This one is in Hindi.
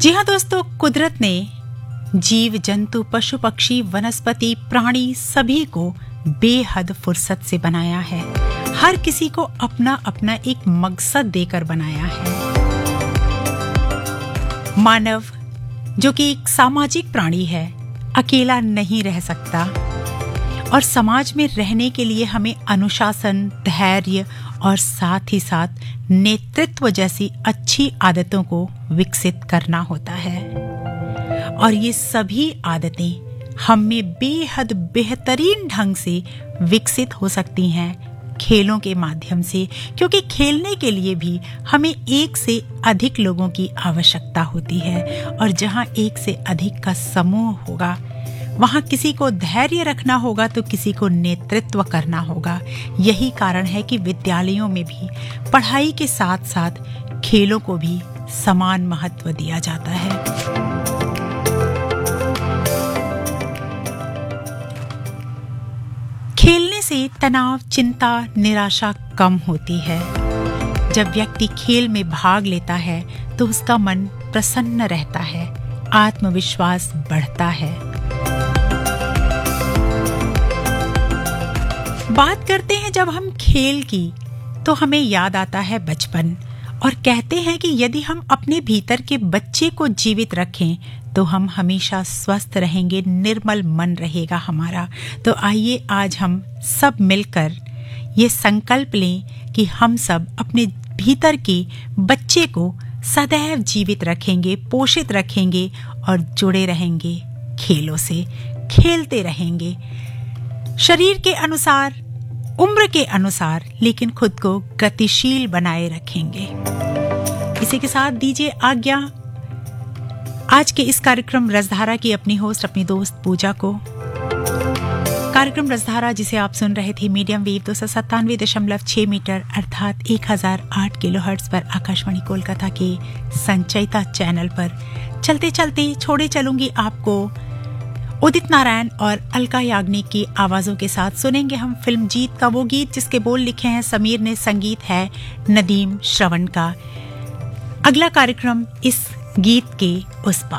जी हाँ दोस्तों, कुदरत ने जीव जंतु पशु पक्षी वनस्पति प्राणी सभी को बेहद फुर्सत से बनाया है। हर किसी को अपना अपना एक मकसद देकर बनाया है। मानव जो कि एक सामाजिक प्राणी है, अकेला नहीं रह सकता और समाज में रहने के लिए हमें अनुशासन, धैर्य और साथ ही साथ नेतृत्व जैसी अच्छी आदतों को विकसित करना होता है। और ये सभी आदतें हम में बेहद बेहतरीन ढंग से विकसित हो सकती हैं खेलों के माध्यम से, क्योंकि खेलने के लिए भी हमें एक से अधिक लोगों की आवश्यकता होती है। और जहां एक से अधिक का समूह होगा, वहां किसी को धैर्य रखना होगा तो किसी को नेतृत्व करना होगा। यही कारण है कि विद्यालयों में भी पढ़ाई के साथ साथ खेलों को भी समान महत्व दिया जाता है। खेलने से तनाव, चिंता, निराशा कम होती है। जब व्यक्ति खेल में भाग लेता है तो उसका मन प्रसन्न रहता है, आत्मविश्वास बढ़ता है। बात करते हैं जब हम खेल की, तो हमें याद आता है बचपन, और कहते हैं कि यदि हम अपने भीतर के बच्चे को जीवित रखें तो हम हमेशा स्वस्थ रहेंगे, निर्मल मन रहेगा हमारा। तो आइए आज हम सब मिलकर ये संकल्प लें कि हम सब अपने भीतर के बच्चे को सदैव जीवित रखेंगे, पोषित रखेंगे और जुड़े रहेंगे खेलों से, खेलते रहेंगे शरीर के अनुसार, उम्र के अनुसार, लेकिन खुद को गतिशील बनाए रखेंगे। इसी के साथ दीजिए आज्ञा आज के इस कार्यक्रम रसधारा की अपनी होस्ट, अपनी दोस्त पूजा को। कार्यक्रम रसधारा जिसे आप सुन रहे थे मीडियम वेव 297.6 मीटर अर्थात 1008 किलोहर्ट्ज पर आकाशवाणी कोलकाता के संचयिता चैनल पर चलते चलते छोड़े चलूंगी आपको उदित नारायण और अलका याग्निक की आवाजों के साथ। सुनेंगे हम फिल्म जीत का वो गीत जिसके बोल लिखे हैं समीर ने, संगीत है नदीम श्रवण का। अगला कार्यक्रम इस गीत के उस पार।